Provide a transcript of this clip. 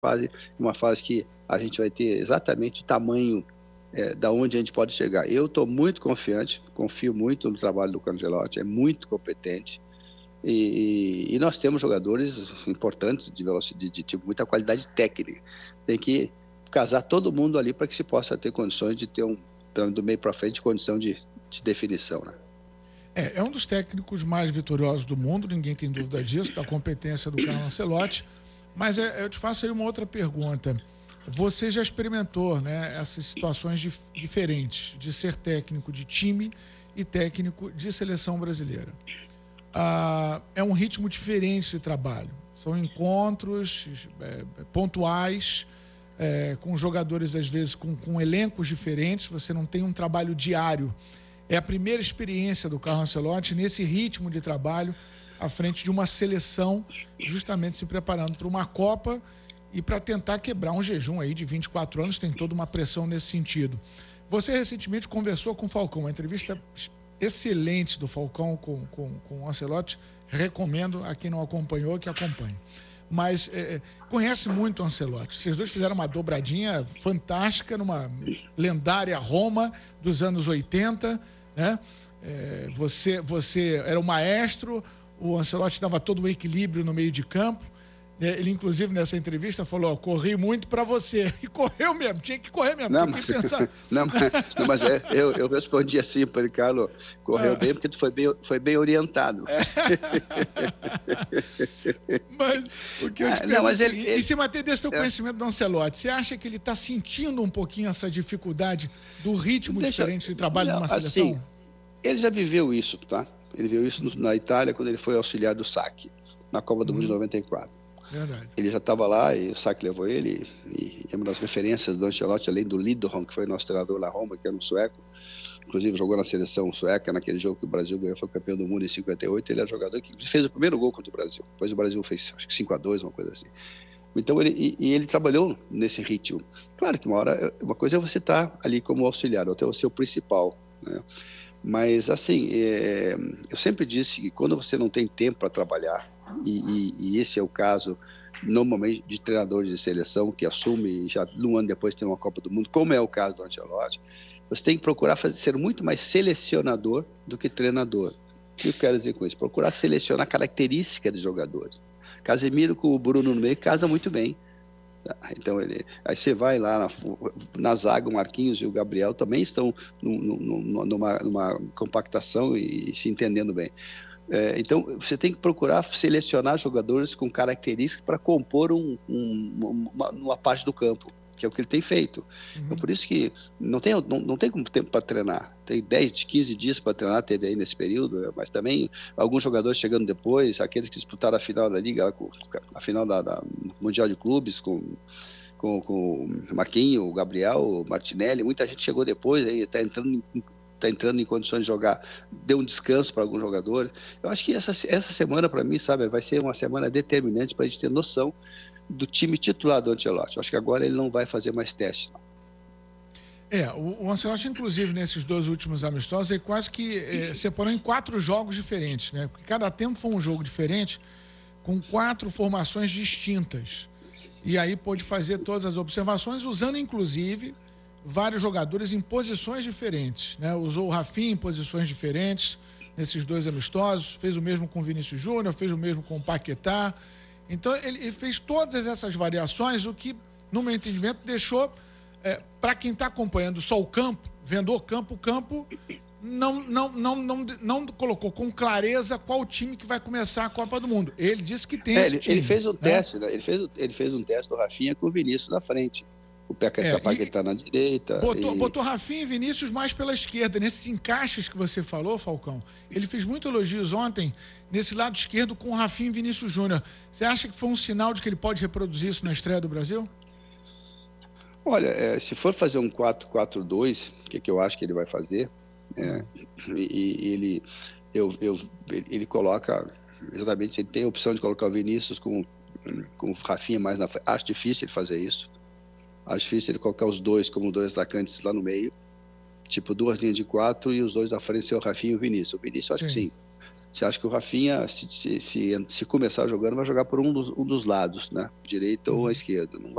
uma fase que a gente vai ter exatamente o tamanho da onde a gente pode chegar. Eu estou muito confiante, confio muito no trabalho do Carlo Ancelotti, é muito competente. E nós temos jogadores importantes de velocidade, de muita qualidade técnica. Tem que casar todo mundo ali para que se possa ter condições de ter do meio para frente, condição de definição, né? É um dos técnicos mais vitoriosos do mundo, ninguém tem dúvida disso, da competência do Carlo Ancelotti. Mas eu te faço aí uma outra pergunta. Você já experimentou, né, essas situações diferentes de ser técnico de time e técnico de seleção brasileira. É um ritmo diferente de trabalho. São encontros pontuais, com jogadores, às vezes, com elencos diferentes. Você não tem um trabalho diário. É a primeira experiência do Carlo Ancelotti nesse ritmo de trabalho à frente de uma seleção, justamente se preparando para uma Copa e para tentar quebrar um jejum aí de 24 anos. Tem toda uma pressão nesse sentido. Você recentemente conversou com o Falcão, uma entrevista excelente do Falcão com o Ancelotti. Recomendo a quem não acompanhou que acompanhe. Mas conhece muito o Ancelotti. Vocês dois fizeram uma dobradinha fantástica numa lendária Roma dos anos 80, né? Você era o maestro, o Ancelotti dava todo o equilíbrio no meio de campo. Ele, inclusive, nessa entrevista, falou: corri muito para você. E correu mesmo, tinha que correr mesmo. Não, mas eu respondi assim para ele: Carlos, correu bem porque tu foi bem orientado. Mas o que eu te pergunto, em cima desse teu conhecimento do Ancelotti, você acha que ele está sentindo um pouquinho essa dificuldade do ritmo diferente de trabalho numa seleção? Assim, ele já viveu isso, tá? Ele viu isso na Itália quando ele foi auxiliar do Sacchi, na Copa do Mundo de 94. Verdade. Ele já estava lá e o Sacchi levou ele, e é uma das referências do Ancelotti, além do Lidholm, que foi nosso treinador na Roma, que era um sueco, inclusive jogou na seleção sueca, naquele jogo que o Brasil ganhou, foi campeão do mundo em 58, ele era jogador que fez o primeiro gol contra o Brasil, depois o Brasil fez, acho que 5-2, uma coisa assim. Então ele trabalhou nesse ritmo. Claro que uma coisa é você estar ali como auxiliar, outra é o seu principal, né? Mas assim, eu sempre disse que quando você não tem tempo para trabalhar, e esse é o caso normalmente de treinadores de seleção que assume já um ano depois tem uma Copa do Mundo, como é o caso do Ancelotti, você tem que procurar ser muito mais selecionador do que treinador. O que eu quero dizer com isso? Procurar selecionar características de jogadores. Casemiro com o Bruno no meio casa muito bem. Então aí você vai lá na zaga, o Marquinhos e o Gabriel também estão numa compactação e se entendendo bem. Então você tem que procurar selecionar jogadores com características para compor uma parte do campo, que é o que ele tem feito. Então, por isso que não tem como tempo para treinar. Tem 10, 15 dias para treinar, teve aí nesse período, mas também alguns jogadores chegando depois, aqueles que disputaram a final da Liga, a final da Mundial de Clubes, com o Marquinhos, o Gabriel, o Martinelli, muita gente chegou depois, aí está entrando em condições de jogar, deu um descanso para alguns jogadores. Eu acho que essa semana, para mim, sabe, vai ser uma semana determinante para a gente ter noção do time titular do Ancelotti. Eu acho que agora ele não vai fazer mais testes, não. O Ancelotti, inclusive, nesses 2 últimos amistosos, ele quase que separou em 4 jogos diferentes, né? Porque cada tempo foi um jogo diferente, com 4 formações distintas. E aí pôde fazer todas as observações, usando, inclusive, vários jogadores em posições diferentes, né? Usou o Rafinha em posições diferentes nesses 2 amistosos, fez o mesmo com o Vinícius Júnior, fez o mesmo com o Paquetá. Então ele fez todas essas variações, o que, no meu entendimento, deixou para quem está acompanhando só o campo, vendo o campo não colocou com clareza qual time que vai começar a Copa do Mundo. Ele disse que tem esse time. Ele fez um teste, né? Ele fez um teste do Rafinha com o Vinícius na frente. O Paquetá na direita. Botou Rafinha e Vinícius mais pela esquerda, nesses encaixes que você falou, Falcão. Ele fez muitos elogios ontem nesse lado esquerdo com o Rafinha e Vinícius Júnior. Você acha que foi um sinal de que ele pode reproduzir isso na estreia do Brasil? Olha, se for fazer um 4-4-2, o que eu acho que ele vai fazer? Ele coloca, exatamente, ele tem a opção de colocar o Vinícius com o Rafinha mais na frente. Acho difícil ele fazer isso. Acho difícil ele colocar os dois como 2 atacantes lá no meio, tipo 2 linhas de 4 e os 2 da frente ser o Rafinha e o Vinícius. O Vinícius, acho que sim. Você acha que o Rafinha, se começar jogando, vai jogar por um dos lados, né? Direita ou à esquerda. Não